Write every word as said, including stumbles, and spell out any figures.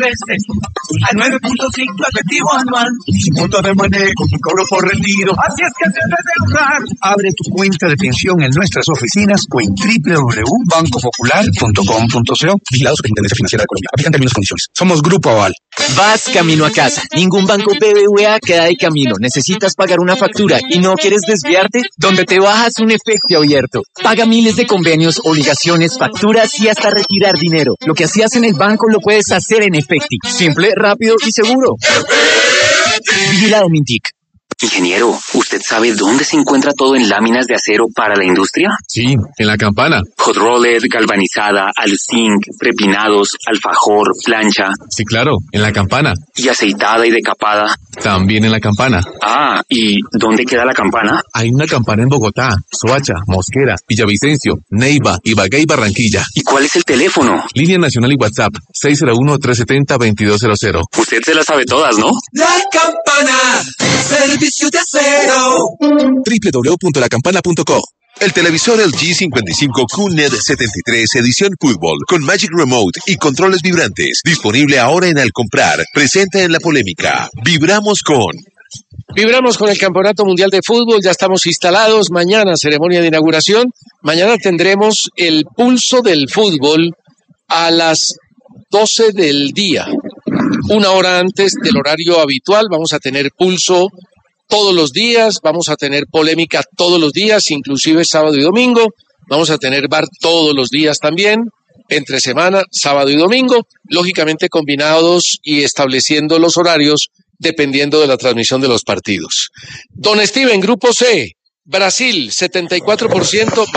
Al nueve punto cinco efectivo anual, sin punto de manejo, sin cobro por retiro. Así es que se debe ahorrar. Abre tu cuenta de pensión en nuestras oficinas o en doble u doble u doble u punto banco popular punto com punto co. Vigilado Superintendencia Financiera de Colombia. Aplican términos y condiciones. Somos Grupo Aval. Vas camino a casa. Ningún banco B B V A queda de camino. Necesitas pagar una factura y no quieres desviarte. Donde te bajas un efecto abierto. Paga miles de convenios, obligaciones, facturas y hasta retirar dinero. Lo que hacías en el banco lo puedes hacer en Efecti. Simple, rápido y seguro. Vigilado Mintic. Ingeniero, ¿usted sabe dónde se encuentra todo en láminas de acero para la industria? Sí, en la Campana. Hot roller, galvanizada, aluzinc, prepinados, alfajor, plancha. Sí, claro, en la Campana. ¿Y aceitada y decapada? También en la Campana. Ah, ¿y dónde queda la Campana? Hay una Campana en Bogotá, Soacha, Mosquera, Villavicencio, Neiva, Ibagué y Barranquilla. ¿Y cuál es el teléfono? Línea nacional y WhatsApp, seis cero uno, tres siete cero, dos dos cero cero. Usted se las sabe todas, ¿no? La Campana, servicio de acero. doble u doble u doble u punto la campana punto co. El televisor L G cincuenta y cinco Q N E D setenta y tres edición Fútbol con Magic Remote y controles vibrantes. Disponible ahora en Al Comprar. Presenta en la polémica. Vibramos con... Vibramos con el Campeonato Mundial de Fútbol, ya estamos instalados. Mañana, ceremonia de inauguración. Mañana tendremos el pulso del fútbol a las doce del día. Una hora antes del horario habitual vamos a tener pulso todos los días, vamos a tener polémica todos los días, inclusive sábado y domingo. Vamos a tener bar todos los días también, entre semana, sábado y domingo, lógicamente combinados y estableciendo los horarios dependiendo de la transmisión de los partidos. Don Steven, Grupo C, Brasil, setenta y cuatro por ciento.